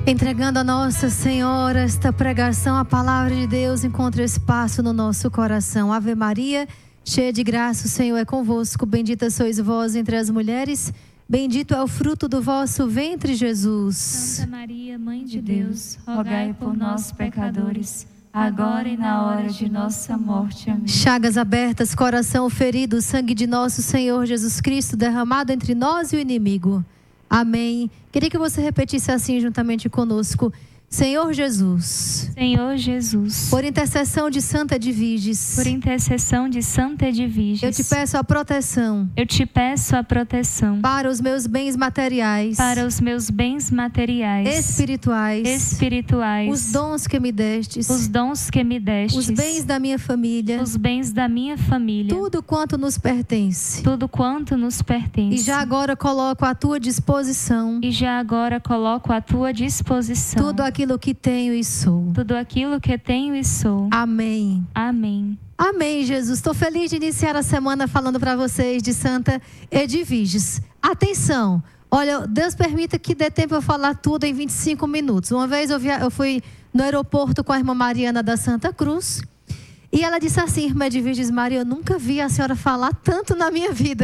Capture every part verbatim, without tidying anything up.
Entregando a Nossa Senhora esta pregação, a palavra de Deus encontra espaço no nosso coração. Ave Maria, cheia de graça, o Senhor é convosco. Bendita sois vós entre as mulheres, bendito é o fruto do vosso ventre, Jesus. Santa Maria, Mãe de Deus, rogai por nós, pecadores, agora e na hora de nossa morte. Amém. Chagas abertas, coração ferido, sangue de nosso Senhor Jesus Cristo derramado entre nós e o inimigo. Amém. Queria que você repetisse assim juntamente conosco. Senhor Jesus, Senhor Jesus, por intercessão de Santa Edviges, por intercessão de Santa Edviges, eu te peço a proteção, eu te peço a proteção para os meus bens materiais, para os meus bens materiais, espirituais, espirituais, os dons que me destes, os dons que me destes, os bens da minha família, os bens da minha família, tudo quanto nos pertence, tudo quanto nos pertence. E já agora coloco à tua disposição, e já agora coloco à tua disposição, tudo aquilo aquilo que tenho e sou. Tudo aquilo que tenho e sou. Amém. Amém. Amém, Jesus. Estou feliz de iniciar a semana falando para vocês de Santa Edviges. Atenção. Olha, Deus permita que dê tempo eu falar tudo em vinte e cinco minutos. Uma vez eu, via, eu fui no aeroporto com a irmã Mariana da Santa Cruz. E ela disse assim, irmã Edviges Maria, eu nunca vi a senhora falar tanto na minha vida.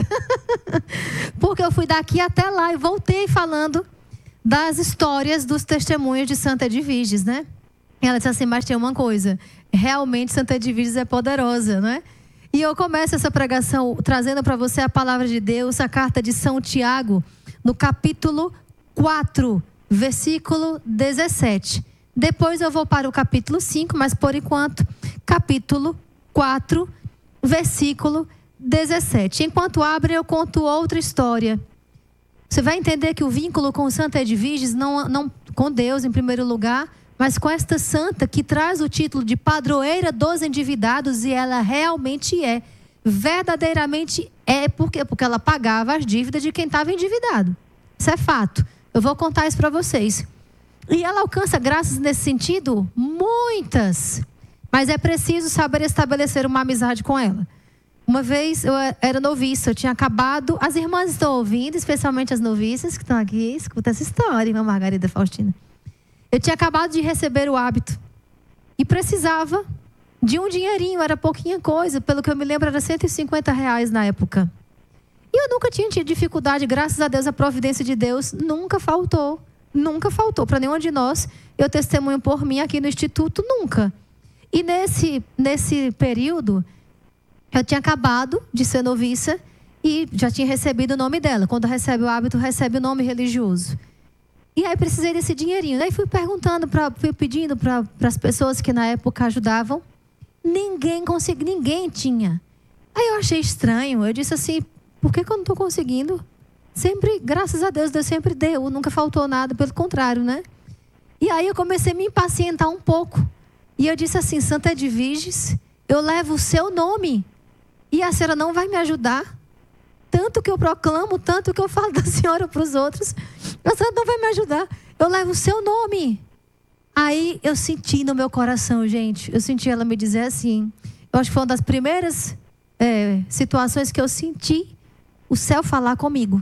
Porque eu fui daqui até lá e voltei falando das histórias dos testemunhos de Santa Edviges, né? E ela disse assim, mas tem uma coisa, realmente Santa Edviges é poderosa, né? E eu começo essa pregação trazendo para você a palavra de Deus, a carta de São Tiago, no capítulo quatro, versículo dezessete. Depois eu vou para o capítulo cinco, mas por enquanto, capítulo quatro, versículo dezessete. Enquanto abre, eu conto outra história. Você vai entender que o vínculo com Santa Edviges, não, não com Deus em primeiro lugar, mas com esta santa que traz o título de padroeira dos endividados, e ela realmente é, verdadeiramente é. Por quê? Porque ela pagava as dívidas de quem estava endividado. Isso é fato. Eu vou contar isso para vocês. E ela alcança graças nesse sentido? Muitas. Mas é preciso saber estabelecer uma amizade com ela. Uma vez eu era noviça, eu tinha acabado... As irmãs estão ouvindo, especialmente as noviças que estão aqui. Escuta essa história, irmã Margarida Faustina. Eu tinha acabado de receber o hábito. E precisava de um dinheirinho, era pouquinha coisa. Pelo que eu me lembro, era cento e cinquenta reais na época. E eu nunca tinha tido dificuldade, graças a Deus, a providência de Deus nunca faltou. Nunca faltou para nenhum de nós. Eu testemunho por mim aqui no Instituto, nunca. E nesse, nesse período... Eu tinha acabado de ser noviça e já tinha recebido o nome dela. Quando recebe o hábito, recebe o nome religioso. E aí precisei desse dinheirinho. Daí fui perguntando, pra, fui pedindo para as pessoas que na época ajudavam. Ninguém conseguia, ninguém tinha. Aí eu achei estranho. Eu disse assim, por que, que eu não estou conseguindo? Sempre, graças a Deus, Deus sempre deu. Nunca faltou nada, pelo contrário, né? E aí eu comecei a me impacientar um pouco. E eu disse assim, Santa Edviges, eu levo o seu nome. E a senhora não vai me ajudar. Tanto que eu proclamo, tanto que eu falo da senhora para os outros. A senhora não vai me ajudar. Eu levo o seu nome. Aí eu senti no meu coração, gente. Eu senti ela me dizer assim. Eu acho que foi uma das primeiras é, situações que eu senti o céu falar comigo.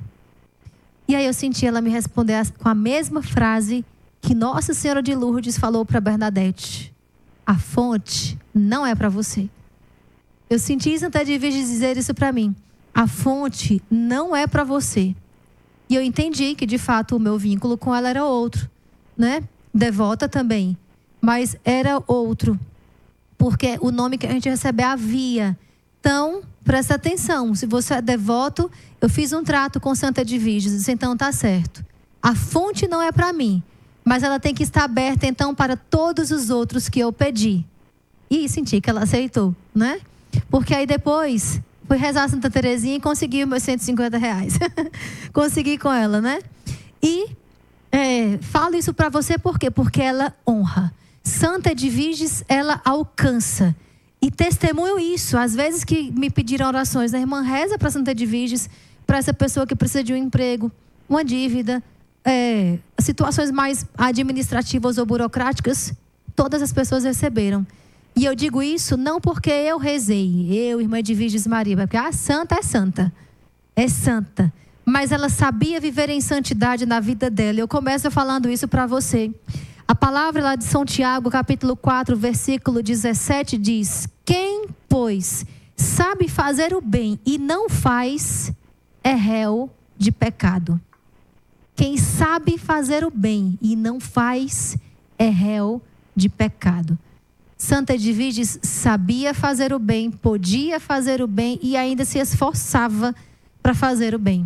E aí eu senti ela me responder com a mesma frase que Nossa Senhora de Lourdes falou para Bernadette. A fonte não é para você. Eu senti Santa Edviges dizer isso para mim. A fonte não é para você. E eu entendi que, de fato, o meu vínculo com ela era outro, né? Devota também. Mas era outro. Porque o nome que a gente recebe é a via. Então, presta atenção. Se você é devoto, eu fiz um trato com Santa Edviges. Então, tá certo. A fonte não é para mim. Mas ela tem que estar aberta, então, para todos os outros que eu pedi. E senti que ela aceitou, né? Porque aí depois fui rezar a Santa Terezinha e consegui os meus cento e cinquenta reais. Consegui com ela, né? E é, falo isso para você por quê? Porque ela honra. Santa Edviges, ela alcança. E testemunho isso. Às vezes que me pediram orações, a irmã reza para Santa Edviges, para essa pessoa que precisa de um emprego, uma dívida, é, situações mais administrativas ou burocráticas, todas as pessoas receberam. E eu digo isso não porque eu rezei, eu, irmã Edviges Maria, porque a santa é santa, é santa. mas ela sabia viver em santidade na vida dela. Eu começo falando isso para você. A palavra lá de São Tiago, capítulo quatro, versículo dezessete diz: quem, pois, sabe fazer o bem e não faz, é réu de pecado. Quem sabe fazer o bem e não faz, é réu de pecado. Santa Edviges sabia fazer o bem, podia fazer o bem e ainda se esforçava para fazer o bem.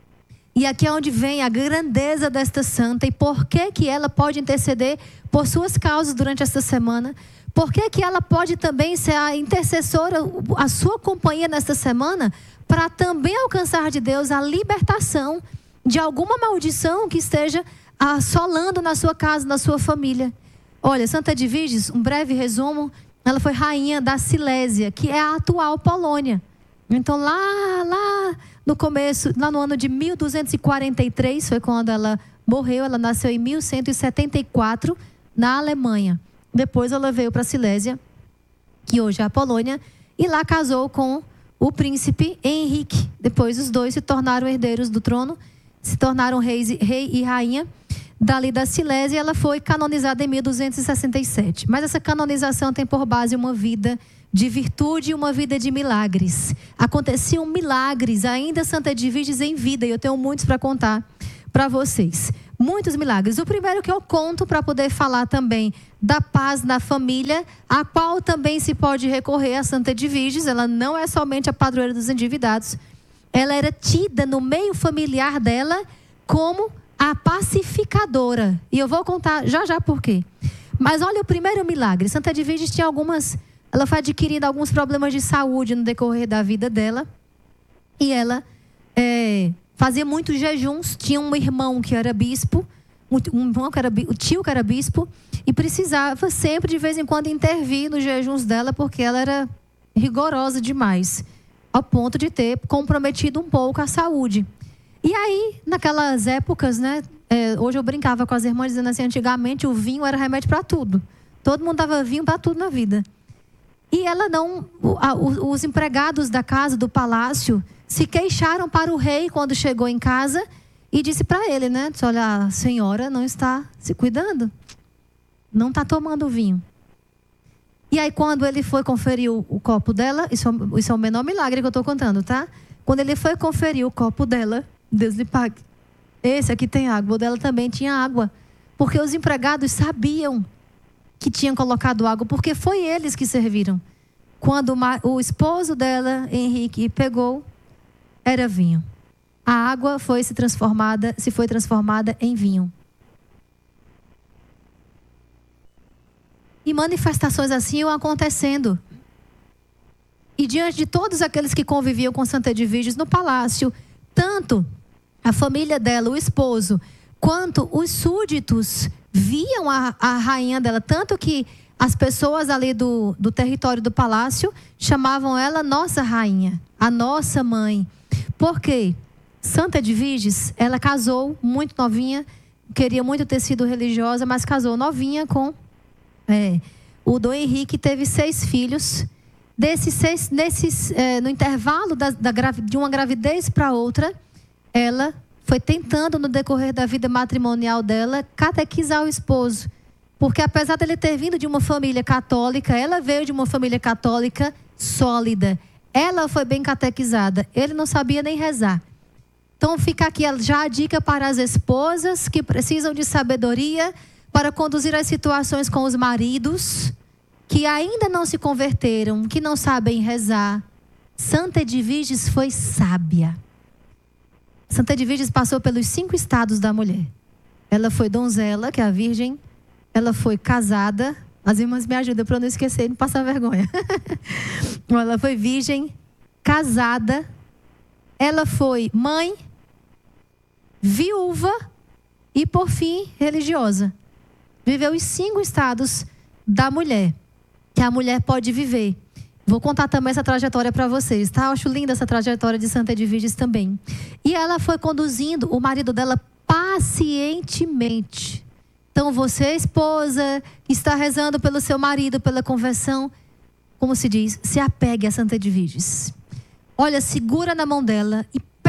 E aqui é onde vem a grandeza desta santa e por que que ela pode interceder por suas causas durante esta semana. Por que que ela pode também ser a intercessora, a sua companhia nesta semana, para também alcançar de Deus a libertação de alguma maldição que esteja assolando na sua casa, na sua família. Olha, Santa Edviges, um breve resumo, ela foi rainha da Silésia, que é a atual Polônia. Então lá, lá no começo, lá no ano de mil duzentos e quarenta e três, foi quando ela morreu. Ela nasceu em mil cento e setenta e quatro, na Alemanha. Depois ela veio para a Silésia, que hoje é a Polônia, e lá casou com o príncipe Henrique. Depois os dois se tornaram herdeiros do trono, se tornaram reis, rei e rainha dali da Silésia. Ela foi canonizada em mil duzentos e sessenta e sete. Mas essa canonização tem por base uma vida de virtude e uma vida de milagres. Aconteciam milagres ainda Santa Edviges em vida, e eu tenho muitos para contar para vocês. Muitos milagres. O primeiro que eu conto para poder falar também da paz na família, a qual também se pode recorrer a Santa Edviges. Ela não é somente a padroeira dos endividados. Ela era tida no meio familiar dela como a pacificadora. E eu vou contar já já por quê. Mas olha o primeiro milagre. Santa Edviges tinha algumas... Ela foi adquirindo alguns problemas de saúde no decorrer da vida dela. E ela é, fazia muitos jejuns. Tinha um irmão que era bispo. Um irmão que era, o tio que era bispo. E precisava sempre, de vez em quando, intervir nos jejuns dela, porque ela era rigorosa demais. Ao ponto de ter comprometido um pouco a saúde. E aí, naquelas épocas, né? É, hoje eu brincava com as irmãs dizendo assim, antigamente o vinho era remédio para tudo. Todo mundo dava vinho para tudo na vida. E ela não, os empregados da casa, do palácio, se queixaram para o rei quando chegou em casa e disse para ele, né? Disse, olha, a senhora não está se cuidando, não está tomando vinho. E aí quando ele foi conferir o, o copo dela, isso, isso é o menor milagre que eu estou contando, tá? Quando ele foi conferir o copo dela, Deus lhe pague, esse aqui tem água, o dela também tinha água. Porque os empregados sabiam que tinham colocado água, porque foi eles que serviram. Quando o esposo dela, Henrique, pegou, era vinho. A água foi se transformada, se foi transformada em vinho. E manifestações assim iam acontecendo. E diante de todos aqueles que conviviam com Santa Edviges no palácio, tanto a família dela, o esposo, quanto os súditos viam a, a rainha dela, tanto que as pessoas ali do, do território do palácio chamavam ela nossa rainha, a nossa mãe. Por quê? Santa Edviges, ela casou muito novinha, queria muito ter sido religiosa, mas casou novinha com é, o Dom Henrique, teve seis filhos. Desses seis, nesses, é, no intervalo da, da, de uma gravidez para outra, ela foi tentando, no decorrer da vida matrimonial dela, catequizar o esposo. Porque apesar dele ter vindo de uma família católica, ela veio de uma família católica sólida. Ela foi bem catequizada. Ele não sabia nem rezar. Então fica aqui já a dica para as esposas que precisam de sabedoria para conduzir as situações com os maridos que ainda não se converteram, que não sabem rezar. Santa Edviges foi sábia. Santa Edviges passou pelos cinco estados da mulher. Ela foi donzela, que é a virgem. Ela foi casada. As irmãs me ajudam para eu não esquecer e não passar vergonha. Ela foi virgem, casada. Ela foi mãe, viúva e, por fim, religiosa. Viveu os cinco estados da mulher, que a mulher pode viver. Vou contar também essa trajetória para vocês, tá? Eu acho linda essa trajetória de Santa Edviges também. E ela foi conduzindo o marido dela pacientemente. Então você, esposa, que está rezando pelo seu marido, pela conversão, como se diz, se apegue a Santa Edviges. Olha, segura na mão dela e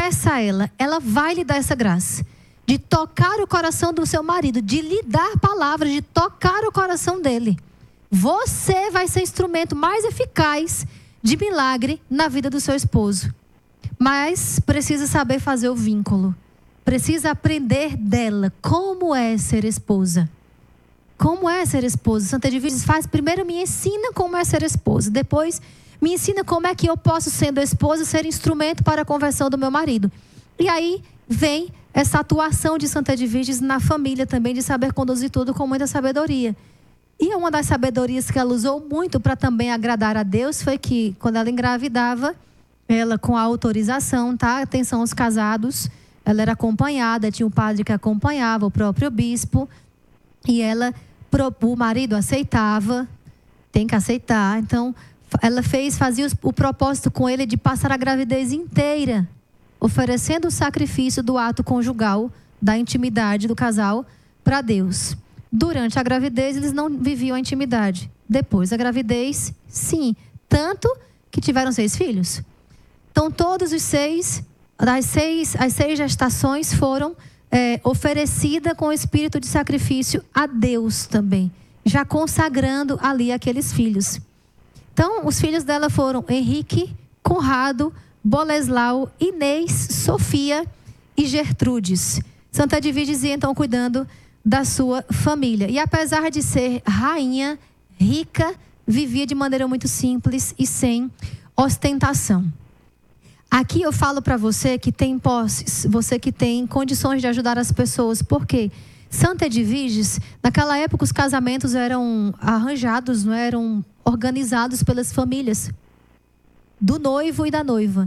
peça a ela, ela vai lhe dar essa graça de tocar o coração do seu marido, de lhe dar palavras, de tocar o coração dele. Você vai ser instrumento mais eficaz de milagre na vida do seu esposo. Mas precisa saber fazer o vínculo. Precisa aprender dela como é ser esposa. Como é ser esposa? Santa Edviges faz, primeiro me ensina como é ser esposa. Depois me ensina como é que eu posso, sendo esposa, ser instrumento para a conversão do meu marido. E aí vem essa atuação de Santa Edviges na família também, de saber conduzir tudo com muita sabedoria. E uma das sabedorias que ela usou muito para também agradar a Deus foi que, quando ela engravidava, ela com a autorização, tá? Atenção aos casados, ela era acompanhada, tinha um padre que acompanhava, o próprio bispo, e ela, o marido aceitava, tem que aceitar. Então, ela fez, fazia o propósito com ele de passar a gravidez inteira, oferecendo o sacrifício do ato conjugal, da intimidade do casal, para Deus. Durante a gravidez, eles não viviam a intimidade. Depois da gravidez, sim. Tanto que tiveram seis filhos. Então, todos os seis, as seis, as seis gestações foram é, oferecidas com o espírito de sacrifício a Deus também, já consagrando ali aqueles filhos. Então, os filhos dela foram Henrique, Conrado, Boleslau, Inês, Sofia e Gertrudes. Santa Edviges ia então cuidando da sua família. E apesar de ser rainha, rica, vivia de maneira muito simples e sem ostentação. Aqui eu falo para você que tem posses, você que tem condições de ajudar as pessoas. Por quê? Santa Edviges, naquela época os casamentos eram arranjados, não eram organizados pelas famílias do noivo e da noiva.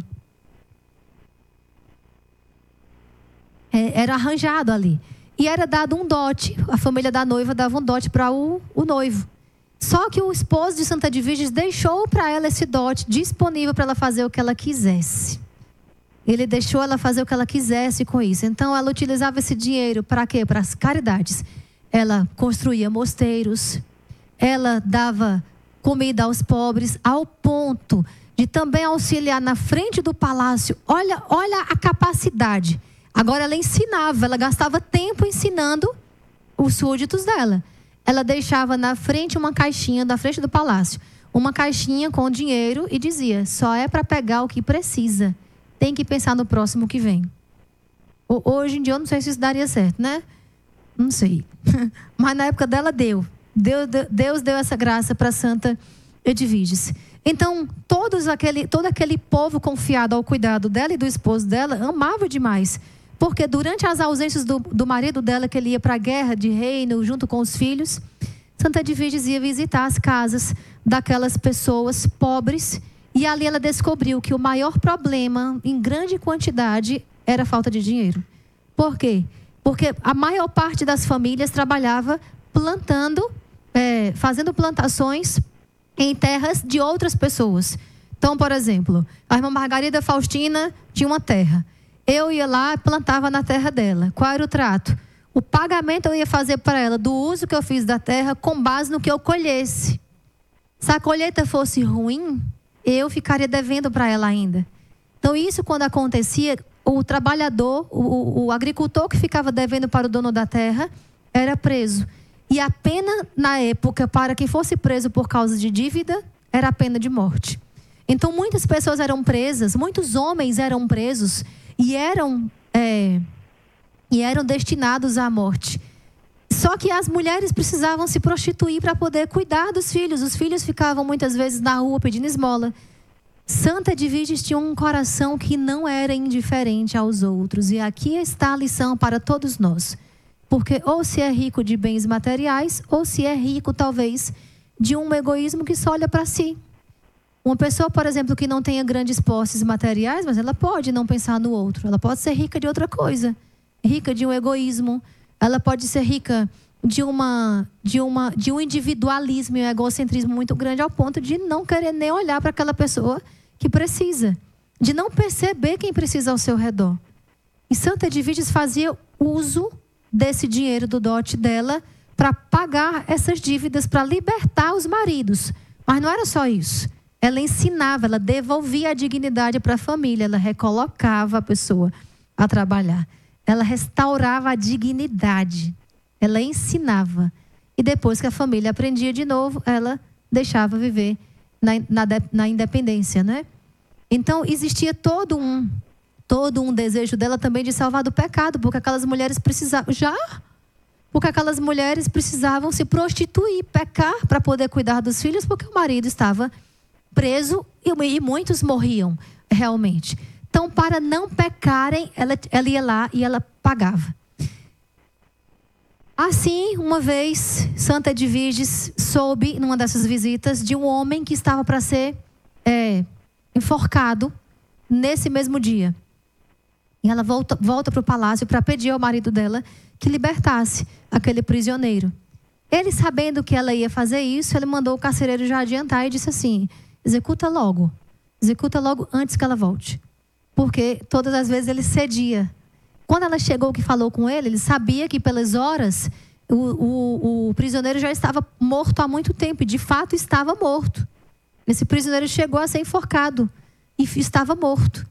É, era arranjado ali. E era dado um dote. A família da noiva dava um dote para o, o noivo. Só que o esposo de Santa Edviges deixou para ela esse dote disponível para ela fazer o que ela quisesse. Ele deixou ela fazer o que ela quisesse com isso. Então ela utilizava esse dinheiro para quê? Para as caridades. Ela construía mosteiros. Ela dava comida aos pobres, ao ponto de também auxiliar na frente do palácio. Olha, olha a capacidade. Agora ela ensinava, ela gastava tempo ensinando os súditos dela. Ela deixava na frente uma caixinha, na frente do palácio, uma caixinha com dinheiro e dizia, só é para pegar o que precisa. Tem que pensar no próximo que vem. Hoje em dia eu não sei se isso daria certo, né? Não sei. Mas na época dela deu. Deus, Deus deu essa graça para Santa Edviges. Então, todos aquele, todo aquele povo confiado ao cuidado dela e do esposo dela amava demais. Porque durante as ausências do, do marido dela, que ele ia para a guerra de reino junto com os filhos, Santa Edviges ia visitar as casas daquelas pessoas pobres. E ali ela descobriu que o maior problema, em grande quantidade, era a falta de dinheiro. Por quê? Porque a maior parte das famílias trabalhava plantando, é, fazendo plantações em terras de outras pessoas. Então, por exemplo, a irmã Margarida Faustina tinha uma terra. Eu ia lá e plantava na terra dela. Qual era o trato? O pagamento eu ia fazer para ela do uso que eu fiz da terra com base no que eu colhesse. Se a colheita fosse ruim, eu ficaria devendo para ela ainda. Então, isso quando acontecia, o trabalhador, o, o agricultor que ficava devendo para o dono da terra, era preso. E a pena, na época, para quem fosse preso por causa de dívida, era a pena de morte. Então, muitas pessoas eram presas, muitos homens eram presos e eram, é, e eram destinados à morte. Só que as mulheres precisavam se prostituir para poder cuidar dos filhos. Os filhos ficavam muitas vezes na rua pedindo esmola. Santa Edviges tinha um coração que não era indiferente aos outros. E aqui está a lição para todos nós. Porque ou se é rico de bens materiais, ou se é rico, talvez, de um egoísmo que só olha para si. Uma pessoa, por exemplo, que não tenha grandes posses materiais, mas ela pode não pensar no outro. Ela pode ser rica de outra coisa. Rica de um egoísmo. Ela pode ser rica de, uma, de, uma, de um individualismo e um egocentrismo muito grande ao ponto de não querer nem olhar para aquela pessoa que precisa. De não perceber quem precisa ao seu redor. E Santa Edviges fazia uso desse dinheiro do dote dela para pagar essas dívidas, para libertar os maridos. Mas não era só isso. ela ensinava, ela devolvia a dignidade para a família, ela recolocava a pessoa a trabalhar. Ela restaurava a dignidade, ela ensinava. E depois que a família aprendia de novo, ela deixava viver na, na, na independência, né? Então, existia todo um, todo um desejo dela também de salvar do pecado, porque aquelas mulheres precisavam, já, porque aquelas mulheres precisavam se prostituir, pecar para poder cuidar dos filhos, porque o marido estava preso e, e muitos morriam, realmente. Então, para não pecarem, ela, ela ia lá e ela pagava. Assim, uma vez, Santa Edviges soube, numa dessas visitas, de um homem que estava para ser é, enforcado nesse mesmo dia. E ela volta, volta para o palácio para pedir ao marido dela que libertasse aquele prisioneiro. Ele, sabendo que ela ia fazer isso, ele mandou o carcereiro já adiantar e disse assim: executa logo, executa logo antes que ela volte. Porque todas as vezes ele cedia. Quando ela chegou que falou com ele, ele sabia que pelas horas o, o, o prisioneiro já estava morto há muito tempo. E de fato estava morto. Esse prisioneiro chegou a ser enforcado e estava morto.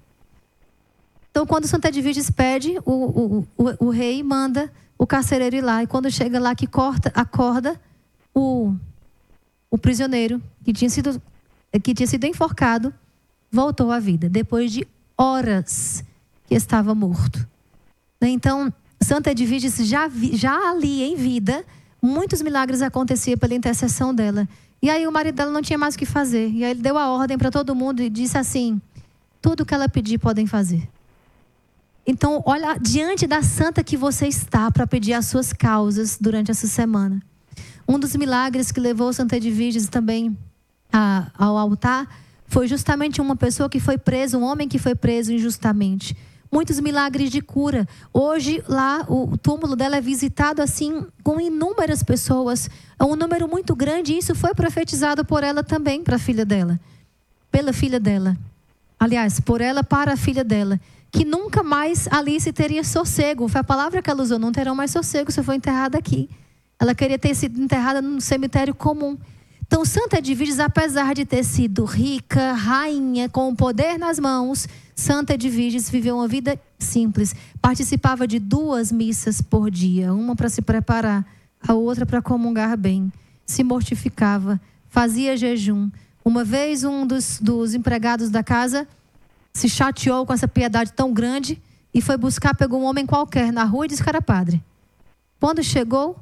Então, quando Santa Edviges pede, o, o, o, o rei manda o carcereiro ir lá. E quando chega lá que corta, acorda o, o prisioneiro que tinha sido, que tinha sido enforcado, voltou à vida. Depois de horas que estava morto. Então, Santa Edviges já, vi, já ali em vida, muitos milagres aconteciam pela intercessão dela. E aí o marido dela não tinha mais o que fazer. E aí ele deu a ordem para todo mundo e disse assim: tudo que ela pedir podem fazer. Então, olha, diante da santa que você está para pedir as suas causas durante essa semana. Um dos milagres que levou Santa Edviges também a, ao altar foi justamente uma pessoa que foi presa, um homem que foi preso injustamente. Muitos milagres de cura. Hoje, lá, o túmulo dela é visitado assim, com inúmeras pessoas. É um número muito grande, e isso foi profetizado por ela também, para a filha dela. Pela filha dela. Aliás, por ela para a filha dela. Que nunca mais Alice teria sossego. Foi a palavra que ela usou: não terão mais sossego se for enterrada aqui. Ela queria ter sido enterrada num cemitério comum. Então, Santa Edviges, apesar de ter sido rica, rainha, com o poder nas mãos, Santa Edviges viveu uma vida simples. Participava de duas missas por dia. Uma para se preparar, a outra para comungar bem. Se mortificava, fazia jejum. Uma vez um dos, dos empregados da casa se chateou com essa piedade tão grande e foi buscar, pegou um homem qualquer na rua e disse que era padre. Quando chegou,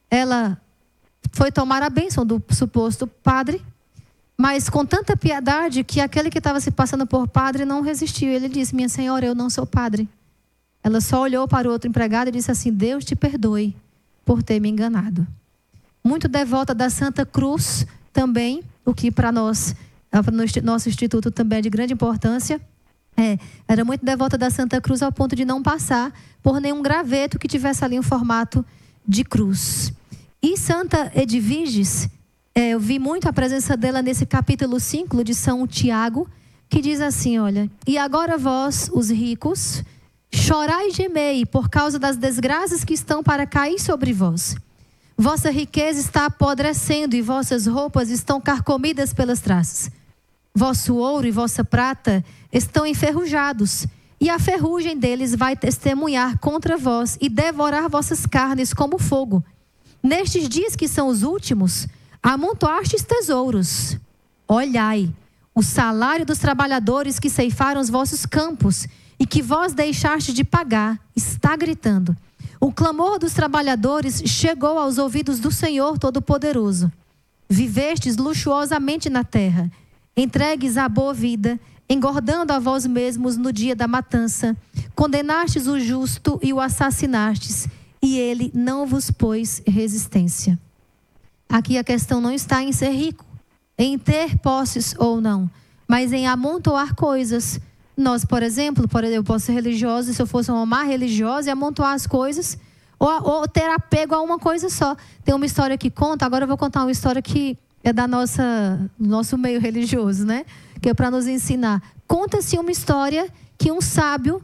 ela foi tomar a bênção do suposto padre, mas com tanta piedade que aquele que estava se passando por padre não resistiu. Ele disse: minha senhora, eu não sou padre. Ela só olhou para o outro empregado e disse assim: Deus te perdoe por ter me enganado. Muito devota da Santa Cruz também, o que para nós, no nosso instituto também é de grande importância. É, era muito devota da Santa Cruz ao ponto de não passar por nenhum graveto que tivesse ali um formato de cruz. E Santa Edviges, é, eu vi muito a presença dela nesse capítulo cinco de São Tiago, que diz assim: olha, e agora vós, os ricos, chorai e gemei por causa das desgraças que estão para cair sobre vós. Vossa riqueza está apodrecendo e vossas roupas estão carcomidas pelas traças. Vosso ouro e vossa prata estão enferrujados, e a ferrugem deles vai testemunhar contra vós e devorar vossas carnes como fogo. Nestes dias que são os últimos, amontoastes tesouros. Olhai, o salário dos trabalhadores que ceifaram os vossos campos e que vós deixaste de pagar está gritando. O clamor dos trabalhadores chegou aos ouvidos do Senhor Todo-Poderoso. Vivestes luxuosamente na terra, entregues à boa vida, engordando a vós mesmos no dia da matança. Condenastes o justo e o assassinastes, e ele não vos pôs resistência. Aqui a questão não está em ser rico, em ter posses ou não, mas em amontoar coisas. Nós, por exemplo, por exemplo, eu posso ser religiosa, se eu fosse uma má religiosa, e amontoar as coisas, ou, ou ter apego a uma coisa só. Tem uma história que conta, agora eu vou contar uma história que é da nossa, nosso meio religioso, né? Que é para nos ensinar. Conta-se uma história que um sábio,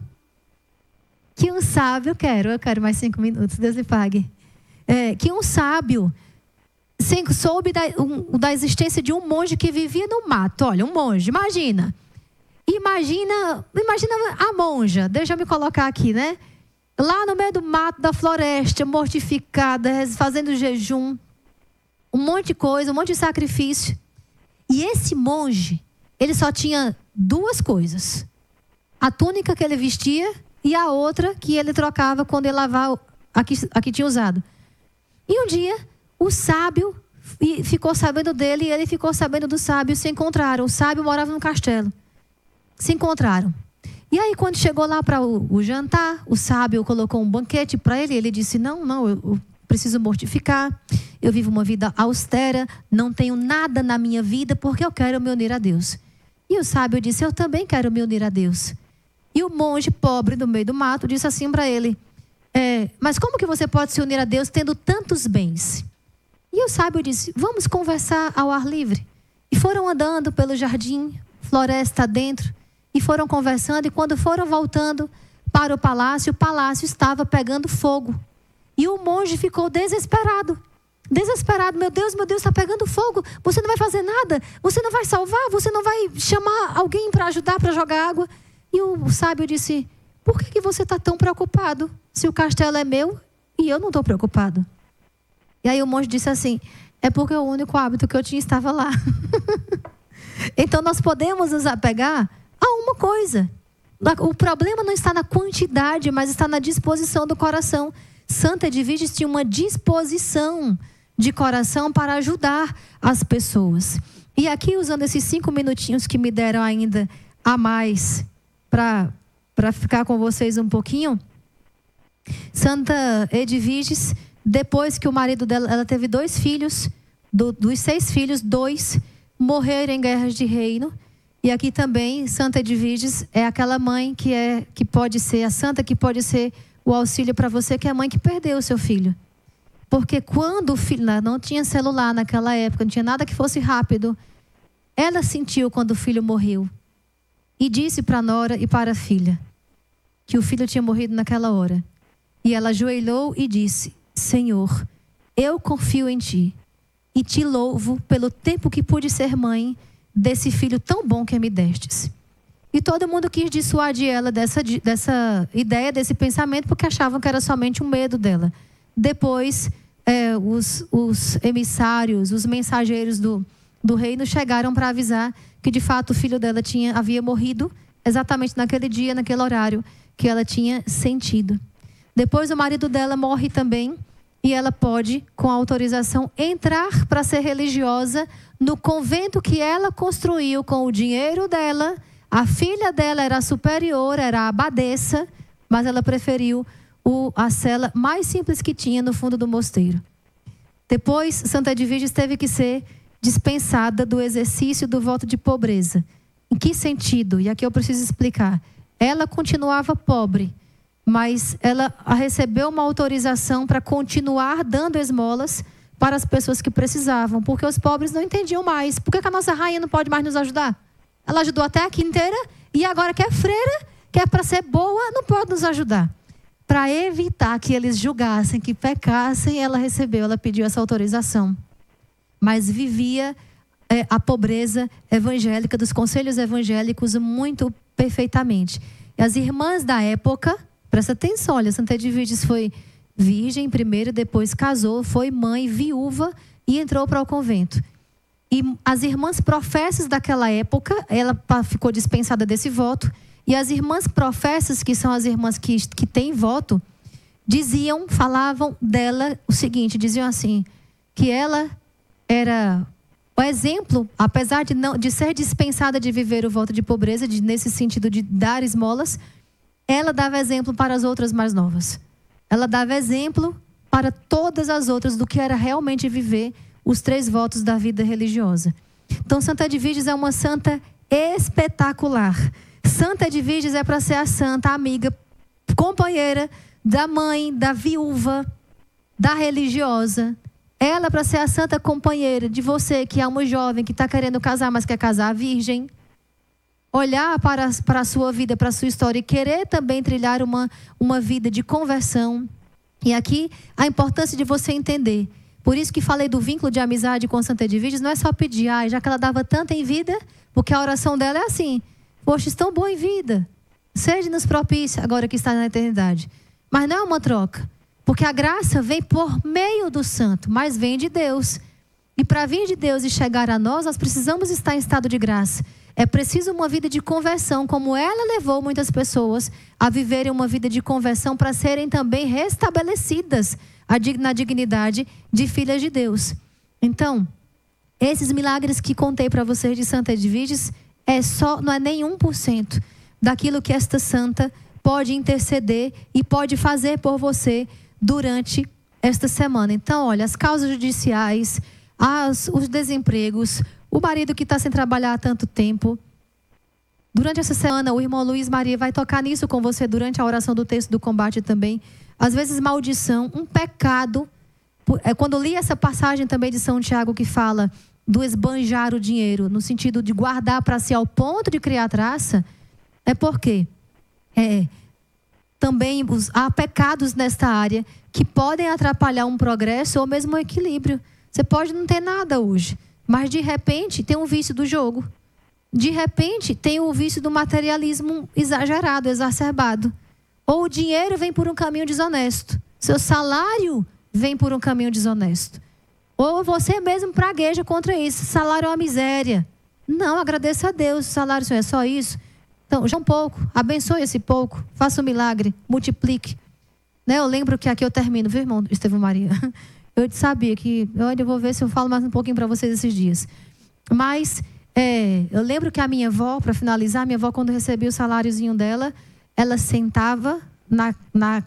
que um sábio, quero, eu quero mais cinco minutos, Deus lhe pague. É, que um sábio soube da, um, da existência de um monge que vivia no mato. Olha, um monge, imagina. Imagina, imagina a monja, deixa eu me colocar aqui, né? Lá no meio do mato, da floresta, mortificada, fazendo jejum, um monte de coisa, um monte de sacrifício. E esse monge, ele só tinha duas coisas. A túnica que ele vestia e a outra que ele trocava quando ele lavava a que, a que tinha usado. E um dia, o sábio ficou sabendo dele e ele ficou sabendo do sábio, se encontraram. O sábio morava no castelo. Se encontraram. E aí, quando chegou lá para o, o jantar, o sábio colocou um banquete para ele. Ele disse, não, não, eu, eu preciso mortificar. Eu vivo uma vida austera. Não tenho nada na minha vida porque eu quero me unir a Deus. E o sábio disse, eu também quero me unir a Deus. E o monge pobre no meio do mato disse assim para ele, é, mas como que você pode se unir a Deus tendo tantos bens? E o sábio disse, vamos conversar ao ar livre. E foram andando pelo jardim, floresta dentro. E foram conversando, e quando foram voltando para o palácio, o palácio estava pegando fogo. E o monge ficou desesperado. Desesperado, meu Deus, meu Deus, está pegando fogo. Você não vai fazer nada? Você não vai salvar? Você não vai chamar alguém para ajudar, para jogar água? E o sábio disse, por que, que você está tão preocupado? Se o castelo é meu e eu não estou preocupado. E aí o monge disse assim, é porque o único hábito que eu tinha estava lá. Então nós podemos nos apegar a uma coisa. O problema não está na quantidade, mas está na disposição do coração. Santa Edviges tinha uma disposição de coração para ajudar as pessoas. E aqui, usando esses cinco minutinhos que me deram ainda a mais para para ficar com vocês um pouquinho, Santa Edviges, depois que o marido dela, ela teve dois filhos, do, dos seis filhos, dois morreram em guerras de reino. E aqui também, Santa Edviges é aquela mãe que, é, que pode ser, a santa que pode ser o auxílio para você, que é a mãe que perdeu o seu filho. Porque quando o filho, não tinha celular naquela época, não tinha nada que fosse rápido, ela sentiu quando o filho morreu. E disse para a nora e para a filha que o filho tinha morrido naquela hora. E ela ajoelhou e disse, Senhor, eu confio em Ti e Te louvo pelo tempo que pude ser mãe desse filho tão bom que me destes. E todo mundo quis dissuadir ela dessa, dessa ideia, desse pensamento, porque achavam que era somente um medo dela. Depois, é, os, os emissários, os mensageiros do, do reino chegaram para avisar que de fato o filho dela tinha, havia morrido exatamente naquele dia, naquele horário que ela tinha sentido. Depois o marido dela morre também e ela pode, com autorização, entrar para ser religiosa no convento que ela construiu com o dinheiro dela. A filha dela era superior, era a abadesa, mas ela preferiu o, a cela mais simples que tinha no fundo do mosteiro. Depois, Santa Edviges teve que ser dispensada do exercício do voto de pobreza. Em que sentido? E aqui eu preciso explicar. Ela continuava pobre, mas ela recebeu uma autorização para continuar dando esmolas para as pessoas que precisavam, porque os pobres não entendiam mais. Por que que a nossa rainha não pode mais nos ajudar? Ela ajudou até aqui inteira e agora que é freira, que é para ser boa, não pode nos ajudar. Para evitar que eles julgassem, que pecassem, ela recebeu, ela pediu essa autorização. Mas vivia é, a pobreza evangélica, dos conselhos evangélicos, muito perfeitamente. E as irmãs da época, presta atenção, olha, Santa Edviges foi virgem primeiro, depois casou, foi mãe, viúva e entrou para o convento. E as irmãs professas daquela época, ela ficou dispensada desse voto. E as irmãs professas, que são as irmãs que, que têm voto, diziam, falavam dela o seguinte, diziam assim, que ela era o exemplo, apesar de, não, de ser dispensada de viver o voto de pobreza, de, nesse sentido de dar esmolas, ela dava exemplo para as outras mais novas. Ela dava exemplo para todas as outras do que era realmente viver os três votos da vida religiosa. Então, Santa Edviges é uma santa espetacular. Santa Edviges é para ser a santa amiga, companheira da mãe, da viúva, da religiosa. Ela para ser a santa companheira de você que é uma jovem que está querendo casar, mas quer casar virgem. Olhar para, para a sua vida, para a sua história e querer também trilhar uma, uma vida de conversão. E aqui a importância de você entender. Por isso que falei do vínculo de amizade com Santa Edviges, não é só pedir, ah, já que ela dava tanto em vida, porque a oração dela é assim, poxa, estão bom em vida, seja-nos propício agora que está na eternidade. Mas não é uma troca, porque a graça vem por meio do santo, mas vem de Deus. E para vir de Deus e chegar a nós, nós precisamos estar em estado de graça. É preciso uma vida de conversão, como ela levou muitas pessoas a viverem uma vida de conversão para serem também restabelecidas na dignidade de filhas de Deus. Então, esses milagres que contei para vocês de Santa Edviges é só, não é nem um por cento daquilo que esta santa pode interceder e pode fazer por você durante esta semana. Então, olha, as causas judiciais, as, os desempregos, o marido que está sem trabalhar há tanto tempo. Durante essa semana, o irmão Luiz Maria vai tocar nisso com você durante a oração do texto do combate também. Às vezes, maldição, um pecado. É quando eu li essa passagem também de São Tiago que fala do esbanjar o dinheiro, no sentido de guardar para si ao ponto de criar traça, é porque é, também os, há pecados nesta área que podem atrapalhar um progresso ou mesmo um equilíbrio. Você pode não ter nada hoje, mas de repente tem um vício do jogo. De repente tem o vício do materialismo exagerado, exacerbado. Ou o dinheiro vem por um caminho desonesto. Seu salário vem por um caminho desonesto. Ou você mesmo pragueja contra isso. Salário é uma miséria. Não, agradeça a Deus. O salário é só isso. Então, já um pouco. Abençoe esse pouco. Faça um milagre. Multiplique. Né? Eu lembro que aqui eu termino, viu, irmão Estevão Maria? Eu sabia que... Olha, eu vou ver se eu falo mais um pouquinho para vocês esses dias. Mas, é, eu lembro que a minha avó, para finalizar, minha avó, quando recebia o saláriozinho dela, ela sentava na, na,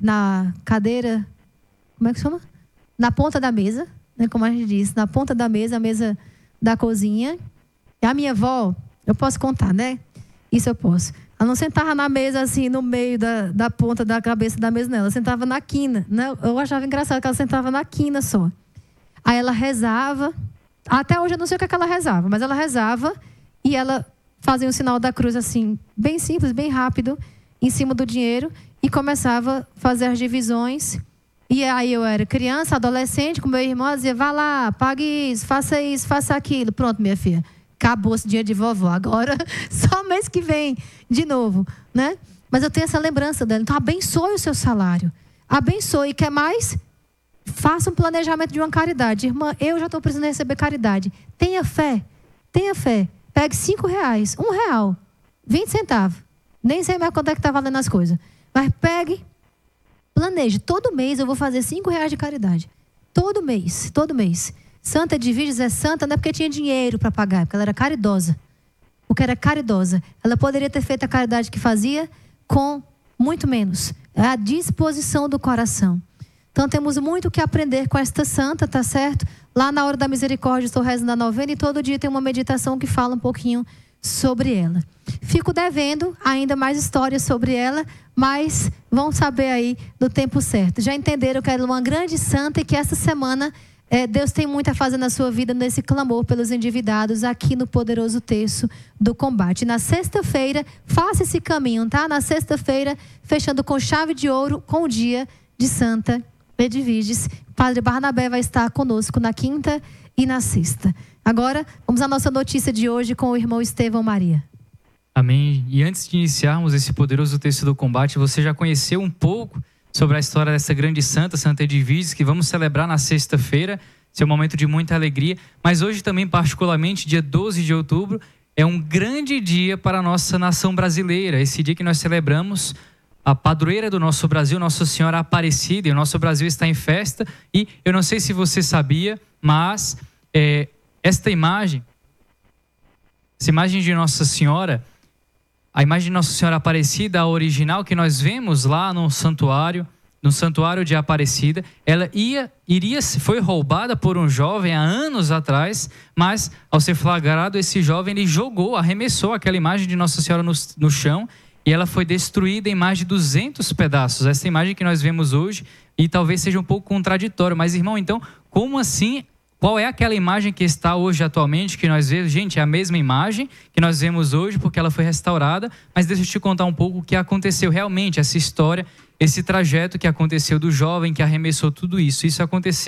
na cadeira... Como é que chama? Na ponta da mesa, né? Como a gente diz, na ponta da mesa, a mesa da cozinha. E a minha avó, eu posso contar, né? Isso eu posso. Ela não sentava na mesa assim, no meio da, da ponta da cabeça da mesa, não. Ela sentava na quina, né? Eu achava engraçado que ela sentava na quina só. Aí ela rezava. Até hoje eu não sei o que, é que ela rezava, mas ela rezava e ela fazia o sinal da cruz assim, bem simples, bem rápido, em cima do dinheiro e começava a fazer as divisões. E aí eu era criança, adolescente, com meu irmão, dizia, vá lá, pague isso, faça isso, faça aquilo. Pronto, minha filha, acabou esse dia de vovó. Agora, só mês que vem, de novo, né? Mas eu tenho essa lembrança dela. Então, abençoe o seu salário. Abençoe. E quer mais? Faça um planejamento de uma caridade. Irmã, eu já estou precisando receber caridade. Tenha fé. Tenha fé. Pegue cinco reais, um real, vinte centavos. Nem sei mais quanto é que está valendo as coisas. Mas pegue, planeje. Todo mês eu vou fazer cinco reais de caridade. Todo mês, todo mês. Santa Edviges é santa não é porque tinha dinheiro para pagar, é porque ela era caridosa. Porque era caridosa. Ela poderia ter feito a caridade que fazia com muito menos. É a disposição do coração. Então temos muito que aprender com esta santa, tá certo? Lá na hora da misericórdia estou rezando a novena e todo dia tem uma meditação que fala um pouquinho sobre ela. Fico devendo ainda mais histórias sobre ela, mas vão saber aí do tempo certo. Já entenderam que ela é uma grande santa e que essa semana é, Deus tem muito a fazer na sua vida nesse clamor pelos endividados aqui no poderoso terço do combate. Na sexta-feira, faça esse caminho, tá? Na sexta-feira, fechando com chave de ouro com o dia de Santa Edviges. Padre Barnabé vai estar conosco na quinta e na sexta. Agora, vamos à nossa notícia de hoje com o irmão Estevão Maria. Amém. E antes de iniciarmos esse poderoso texto do combate, você já conheceu um pouco sobre a história dessa grande santa, Santa Edviges, que vamos celebrar na sexta-feira. Esse é um momento de muita alegria. Mas hoje também, particularmente, dia doze de outubro, é um grande dia para a nossa nação brasileira. Esse dia que nós celebramos a padroeira do nosso Brasil, Nossa Senhora Aparecida. E o nosso Brasil está em festa. E eu não sei se você sabia, mas é, esta imagem, essa imagem de Nossa Senhora, a imagem de Nossa Senhora Aparecida, a original que nós vemos lá no santuário, no santuário de Aparecida, ela ia, iria, foi roubada por um jovem há anos atrás, mas ao ser flagrado, esse jovem ele jogou, arremessou aquela imagem de Nossa Senhora no, no chão e ela foi destruída em mais de duzentos pedaços. Essa imagem que nós vemos hoje, e talvez seja um pouco contraditório, mas irmão, então, como assim? Qual é aquela imagem que está hoje atualmente, que nós vemos? Gente, é a mesma imagem que nós vemos hoje, porque ela foi restaurada, mas deixa eu te contar um pouco o que aconteceu realmente, essa história, esse trajeto que aconteceu do jovem que arremessou tudo isso. Isso aconteceu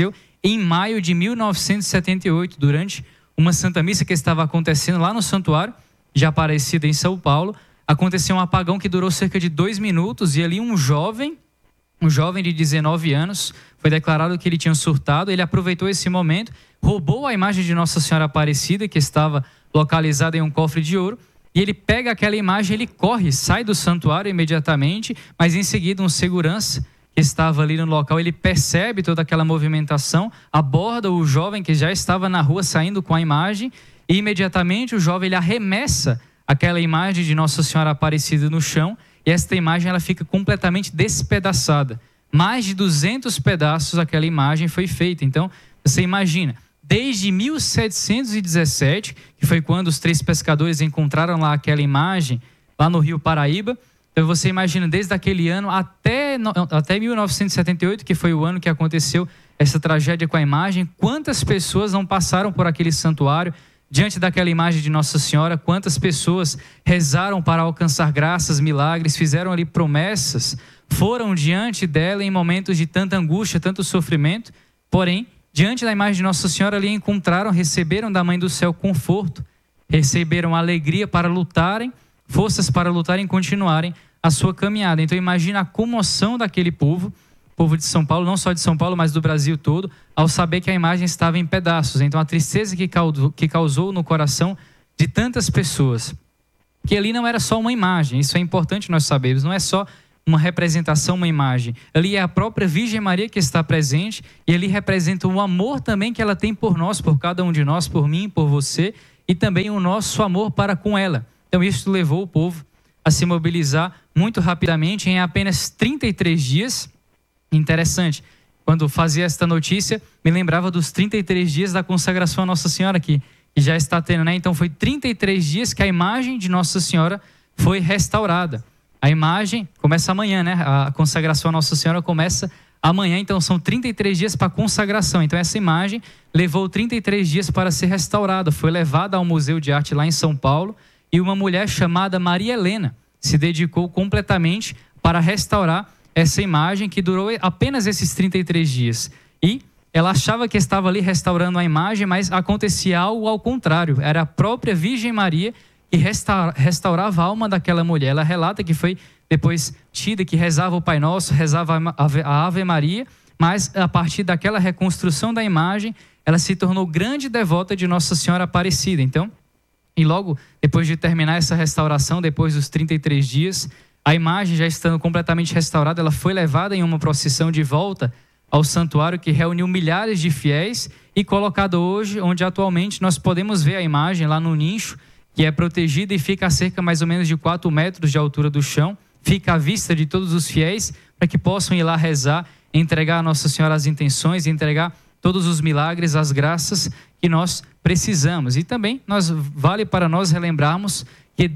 em maio de mil novecentos e setenta e oito, durante uma Santa Missa que estava acontecendo lá no Santuário de Aparecida, em São Paulo. Aconteceu um apagão que durou cerca de dois minutos e ali um jovem, um jovem de dezenove anos, foi declarado que ele tinha surtado. Ele aproveitou esse momento, roubou a imagem de Nossa Senhora Aparecida, que estava localizada em um cofre de ouro, e ele pega aquela imagem, ele corre, sai do santuário imediatamente, mas em seguida um segurança que estava ali no local, ele percebe toda aquela movimentação, aborda o jovem que já estava na rua saindo com a imagem, e imediatamente o jovem ele arremessa aquela imagem de Nossa Senhora Aparecida no chão, e esta imagem ela fica completamente despedaçada. Mais de duzentos pedaços aquela imagem foi feita. Então, você imagina, desde mil setecentos e dezessete, que foi quando os três pescadores encontraram lá aquela imagem, lá no Rio Paraíba, então você imagina, desde aquele ano até, até mil novecentos e setenta e oito, que foi o ano que aconteceu essa tragédia com a imagem, quantas pessoas não passaram por aquele santuário, diante daquela imagem de Nossa Senhora, quantas pessoas rezaram para alcançar graças, milagres, fizeram ali promessas, foram diante dela em momentos de tanta angústia, tanto sofrimento, porém, diante da imagem de Nossa Senhora ali encontraram, receberam da Mãe do Céu conforto, receberam alegria para lutarem, forças para lutarem e continuarem a sua caminhada. Então imagina a comoção daquele povo, povo de São Paulo, não só de São Paulo, mas do Brasil todo, ao saber que a imagem estava em pedaços. Então a tristeza que causou, que causou no coração de tantas pessoas, que ali não era só uma imagem, isso é importante nós sabermos, não é só uma representação, uma imagem. Ali é a própria Virgem Maria que está presente, e ali representa o amor também que ela tem por nós, por cada um de nós, por mim, por você, e também o nosso amor para com ela. Então isso levou o povo a se mobilizar muito rapidamente em apenas trinta e três dias. Interessante, quando fazia esta notícia, me lembrava dos trinta e três dias da consagração a Nossa Senhora, que, que já está tendo, né? Então foi trinta e três dias que a imagem de Nossa Senhora foi restaurada. A imagem começa amanhã, né? A consagração a Nossa Senhora começa amanhã, então são trinta e três dias para a consagração. Então essa imagem levou trinta e três dias para ser restaurada, foi levada ao Museu de Arte lá em São Paulo, e uma mulher chamada Maria Helena se dedicou completamente para restaurar essa imagem, que durou apenas esses trinta e três dias. E ela achava que estava ali restaurando a imagem, mas acontecia algo ao contrário. Era a própria Virgem Maria que restaurava a alma daquela mulher. Ela relata que foi depois tida, que rezava o Pai Nosso, rezava a Ave Maria, mas a partir daquela reconstrução da imagem, ela se tornou grande devota de Nossa Senhora Aparecida. Então, e logo depois de terminar essa restauração, depois dos trinta e três dias, a imagem já estando completamente restaurada, ela foi levada em uma procissão de volta ao santuário, que reuniu milhares de fiéis, e colocada hoje, onde atualmente nós podemos ver a imagem lá no nicho, que é protegida e fica a cerca mais ou menos de quatro metros de altura do chão, fica à vista de todos os fiéis, para que possam ir lá rezar, entregar a Nossa Senhora as intenções, entregar todos os milagres, as graças que nós precisamos. E também nós, vale para nós relembrarmos